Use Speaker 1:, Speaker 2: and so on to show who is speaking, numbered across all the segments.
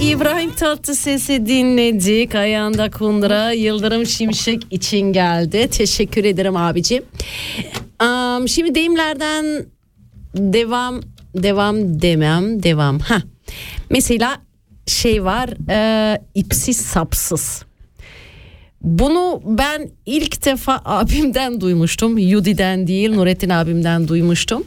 Speaker 1: İbrahim Tatlıses'i dinledik. Ayağında kundura, Yıldırım Şimşek için geldi. Teşekkür ederim abicim. Şimdi deyimlerden devam. Mesela şey var, ipsiz sapsız. Bunu ben ilk defa abimden duymuştum. Yudi'den değil, Nurettin abimden duymuştum.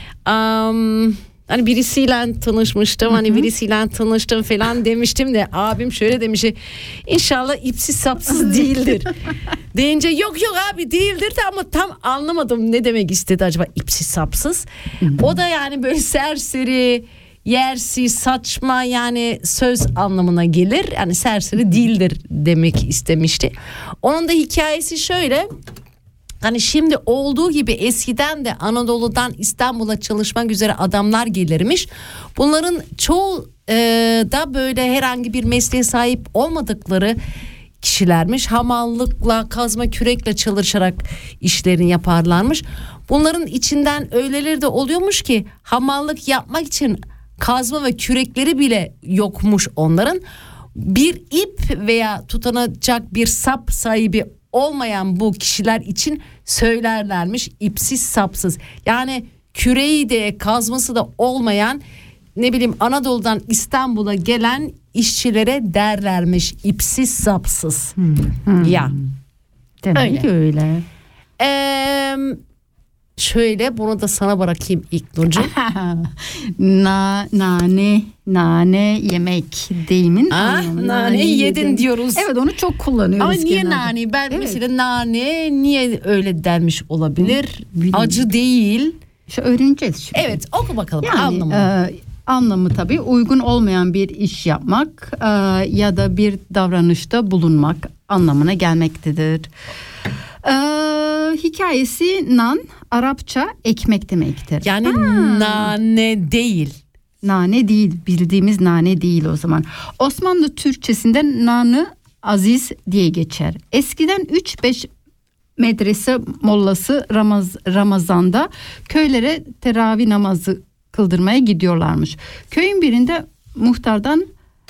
Speaker 1: Hani birisiyle tanışmıştım, birisiyle tanıştım falan demiştim de abim şöyle demiş: İnşallah ipsiz sapsız değildir. Deyince yok abi değildir de, ama tam anlamadım ne demek istedi acaba ipsiz sapsız. O da yani böyle serseri, yersiz, saçma, yani söz anlamına gelir. Yani serseri değildir demek istemişti. Onun da hikayesi şöyle. Hani şimdi olduğu gibi eskiden de Anadolu'dan İstanbul'a çalışmak üzere adamlar gelirmiş. Bunların çoğu da böyle herhangi bir mesleğe sahip olmadıkları kişilermiş. Hamallıkla, kazma kürekle çalışarak işlerini yaparlarmış. Bunların içinden öyleleri de oluyormuş ki hamallık yapmak için kazma ve kürekleri bile yokmuş onların. Bir ip veya tutunacak bir sap sahibi olmayan bu kişiler için söylerlermiş ipsiz sapsız. Yani küreği de kazması da olmayan, ne bileyim, Anadolu'dan İstanbul'a gelen işçilere derlermiş ipsiz sapsız. Ya.
Speaker 2: Demek öyle.
Speaker 1: Şöyle bunu da sana bırakayım İlknurcuğum.
Speaker 2: Nane yemek deyimin
Speaker 1: anlamı. Nane yedin diyoruz.
Speaker 2: Evet, onu çok kullanıyoruz.
Speaker 1: Ama niye genelde nane? Ben mesela nane niye öyle denmiş olabilir? Acı değil.
Speaker 2: Şu öğreneceğiz şimdi.
Speaker 1: Evet, oku bakalım
Speaker 2: yani,
Speaker 1: anlamı.
Speaker 2: Anlamı tabii uygun olmayan bir iş yapmak ya da bir davranışta bulunmak anlamına gelmektedir. Hikayesi nan, Arapça ekmek demektir.
Speaker 1: Yani nane değil.
Speaker 2: Nane değil, bildiğimiz nane değil o zaman. Osmanlı Türkçesinde nanı aziz diye geçer. Eskiden 3-5 medrese mollası Ramazan'da köylere teravih namazı kıldırmaya gidiyorlarmış. Köyün birinde muhtardan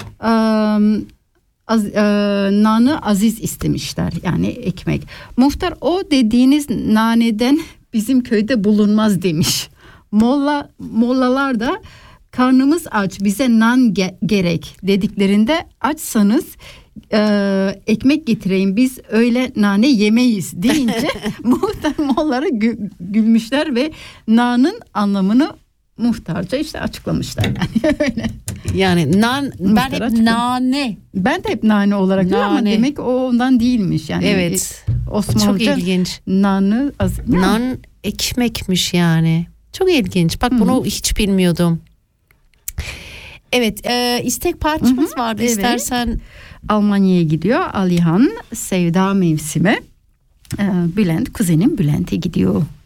Speaker 2: nanı aziz istemişler, yani ekmek. Muhtar o dediğiniz naneden bizim köyde bulunmaz demiş. Mollalar da karnımız aç, bize nan gerek dediklerinde açsanız ekmek getireyim, biz öyle nane yemeyiz deyince muhtar mollara gülmüşler ve nanın anlamını muhtarca işte açıklamışlar. Yani öyle.
Speaker 1: Yani nan, ben hep nane.
Speaker 2: Ben de hep nane olarak biliyorum ama demek o ondan değilmiş yani.
Speaker 1: Evet.
Speaker 2: Osmanlıca
Speaker 1: çok ilginç.
Speaker 2: Nan
Speaker 1: ekmekmiş yani. Çok ilginç. Bak bunu hiç bilmiyordum. Evet, istek parçamız vardı. Evet. İstersen
Speaker 2: Almanya'ya gidiyor Alihan, Sevda Mevsimi. Bülent, kuzenim Bülent'e gidiyor.